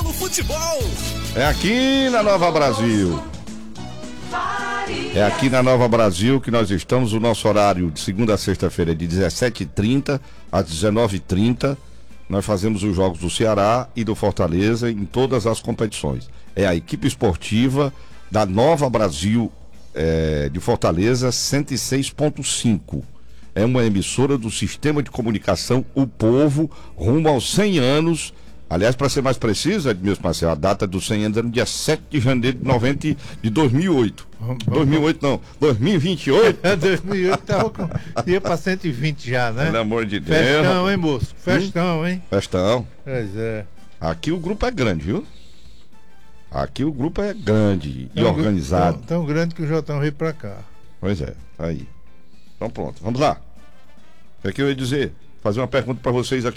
pelo futebol. É aqui na Nova Brasil. É aqui na Nova Brasil que nós estamos. O nosso horário de segunda a sexta-feira é de 17h30 às 19h30. Nós fazemos os jogos do Ceará e do Fortaleza em todas as competições. É a equipe esportiva da Nova Brasil de Fortaleza 106.5. É uma emissora do Sistema de Comunicação O Povo, rumo aos 100 anos. Aliás, para ser mais preciso, Edmilson Marcel, a data dos 100 anos é no dia 7 de janeiro de 2008. 2008 não, 2028. 2008 ia para 120 já, né? Pelo amor de Deus. Festão, hein, moço? Festão, hein? Festão. Pois é. Aqui o grupo é grande, viu? Aqui o grupo é grande e organizado. Tão grande que o Jotão veio pra cá. Pois é, tá aí. Então pronto, vamos lá. O que é que eu ia dizer? Fazer uma pergunta para vocês aqui.